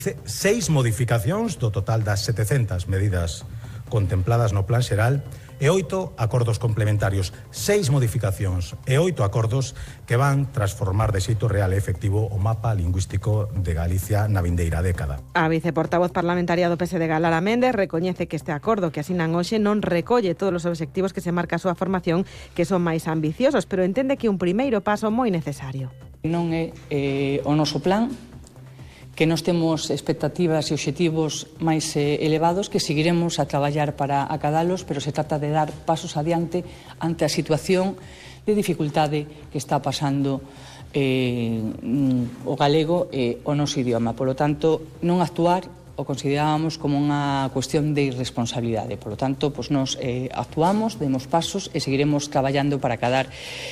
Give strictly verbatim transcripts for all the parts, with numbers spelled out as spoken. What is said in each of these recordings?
Seis modificacións do total das setecentas medidas contempladas no Plan Xeral e oito acordos complementarios. Seis modificacións e oito acordos que van transformar de xeito real e efectivo o mapa lingüístico de Galicia na vindeira década. A viceportavoz parlamentaria do P S D, Lara Méndez, recoñece que este acordo que asinan hoxe non recolle todos os obxectivos que se marca a súa formación, que son máis ambiciosos, pero entende que un primeiro paso moi necesario. Non é eh, o noso plan, que nós temos expectativas e obxectivos máis eh, elevados que seguiremos a traballar para acadalos, pero se trata de dar pasos adiante ante a situación de dificultade que está pasando eh, o galego e o noso idioma. Por lo tanto, non actuar o considerábamos como unha cuestión de irresponsabilidade. Por lo tanto, pues nos eh, actuamos, demos pasos e seguiremos traballando para acadar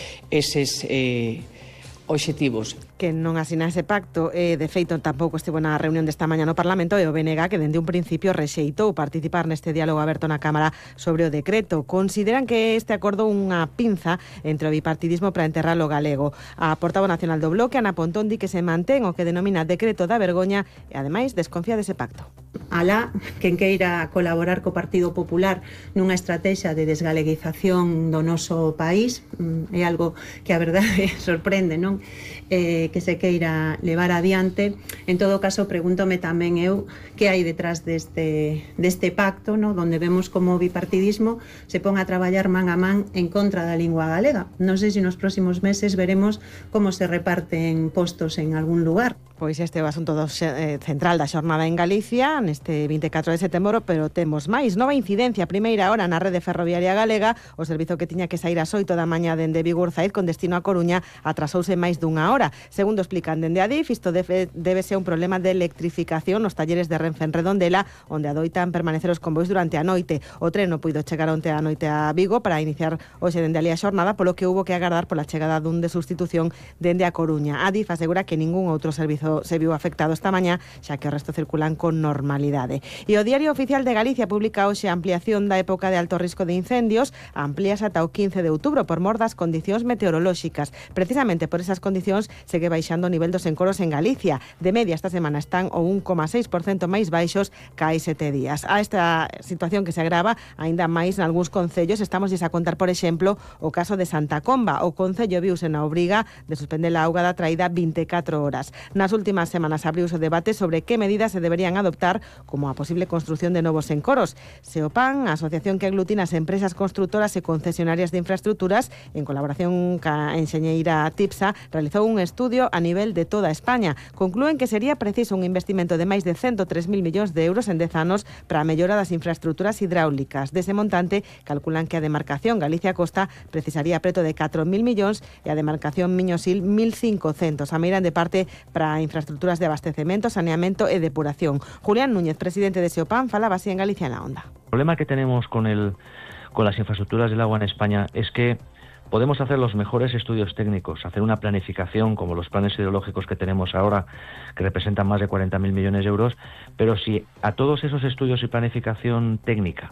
eses eh, obxectivos. Que non asina ese pacto, e de feito tampouco estivo na reunión desta mañá no Parlamento, e o B N G que dende un principio rexeitou participar neste diálogo aberto na Cámara sobre o decreto. Consideran que este acordo unha pinza entre o bipartidismo para enterrar o galego. A portavoz nacional do Bloque, Ana Pontón, di que se mantén o que denomina decreto da vergoña e ademais desconfía dese pacto. Alá, quen queira colaborar co Partido Popular nunha estrategia de desgaleguización do noso país, é algo que a verdade sorprende, non? Eh, que se queira levar adiante. En todo caso, pregúntome tamén eu que hai detrás deste, deste pacto, no? Donde vemos como o bipartidismo se pon a traballar man a man en contra da lingua galega. Non sei se nos próximos meses veremos como se reparten postos en algún lugar. Pois este é o asunto do, eh, central da xornada en Galicia neste vinte e catro de setembro, pero temos máis. Nova incidencia, primeira hora na rede ferroviaria galega. O servizo que tiña que sair ás oito da mañá dende Vigurzaíz con destino a Coruña atrasouse máis dunha hora. Segundo explican dende a D I F, isto debe, debe ser un problema de electrificación nos talleres de Renfe en Redondela, onde adoitan permanecer os convois durante a noite. O tren non puido chegar onte a noite a Vigo para iniciar hoxe dende ali a xornada, polo que hubo que agardar pola chegada dun de sustitución dende a Coruña. A D I F asegura que ningún outro servizo se viu afectado esta mañá, xa que o resto circulan con normalidade. E o Diario Oficial de Galicia publica hoxe a ampliación da época de alto risco de incendios, amplíase ata o quince de outubro por mor das condicións meteorolóxicas. Precisamente por esas condicións segue baixando o nivel dos encoros en Galicia. De media esta semana están o un coma seis por cento máis baixos que hai sete días. A esta situación que se agrava aínda máis nalgúns concellos, estamos a contar, por exemplo, o caso de Santa Comba. O concello viuse na obriga de suspender a auga da traída vinte e catro horas. Nas últimas semanas abriuse o debate sobre que medidas se deberían adoptar, como a posible construción de novos encoros. Seopan, a asociación que aglutina as empresas constructoras e concesionarias de infraestructuras, en colaboración ca enxeñeira Tipsa, realizou un estudio a nivel de toda España. Conclúen que sería preciso un investimento de máis de ciento tres mil millóns de euros en dez anos para a mellora das infraestructuras hidráulicas. Dese montante, calculan que a demarcación Galicia-Costa precisaría preto de catro mil millóns e a demarcación Miño-Sil mil cincocentos. A meiran de parte para a infraestructuras de abastecemento, saneamiento e depuración. Julián Núñez, presidente de Seopan, falaba así en Galicia en la Onda. El problema que tenemos con, el, con las infraestructuras del agua en España es que podemos hacer los mejores estudios técnicos, hacer una planificación como los planes hidrológicos que tenemos ahora, que representan más de cuarenta mil millones de euros, pero si a todos esos estudios y planificación técnica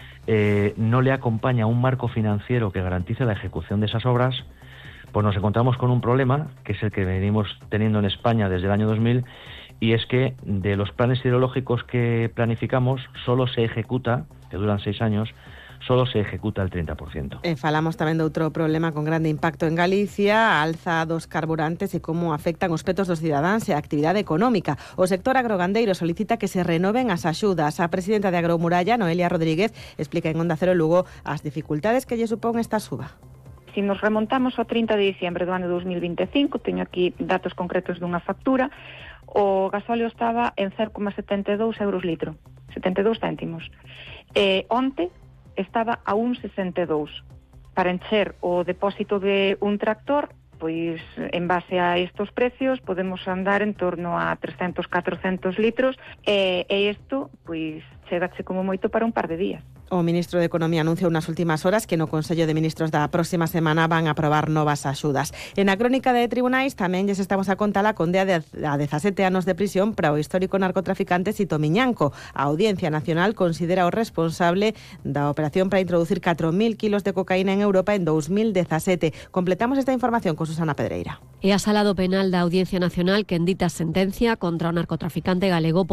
eh, no le acompaña un marco financiero que garantice la ejecución de esas obras, pues nos encontramos con un problema, que es el que venimos teniendo en España desde el año dos mil, y es que de los planes hidrológicos que planificamos solo se ejecuta, que duran seis años, solo se ejecuta el treinta por ciento. E falamos tamén de outro problema con grande impacto en Galicia, a alza dos carburantes e como afectan os petos dos cidadáns e a actividade económica. O sector agrogandeiro solicita que se renoven as axudas. A presidenta de Agromuralla, Noelia Rodríguez, explica en Onda Cero Lugo as dificultades que lle supón esta suba. Se nos remontamos ao trinta de diciembre do ano dos mil vinte e cinco, teño aquí datos concretos dunha factura, o gasóleo estaba en cero coma setenta e dous euros litro, setenta e dous céntimos. E onte estaba a un coma sesenta e dous. Para encher o depósito de un tractor, pois en base a estos precios podemos andar en torno a trescentos, catrocentos litros e, e isto pois chegache como moito para un par de días. O ministro de Economía anunciou nas últimas horas que no Consello de Ministros da próxima semana van a aprobar novas axudas. En a crónica de tribunais tamén lles estamos a contar a condea de a dezasete anos de prisión para o histórico narcotraficante Sito Miñanco. A Audiencia Nacional considera o responsable da operación para introducir catro mil kilos de cocaína en Europa en dous mil dezasete. Completamos esta información con Susana Pedreira. E a Sala do Penal da Audiencia Nacional que en dita sentencia contra o narcotraficante galego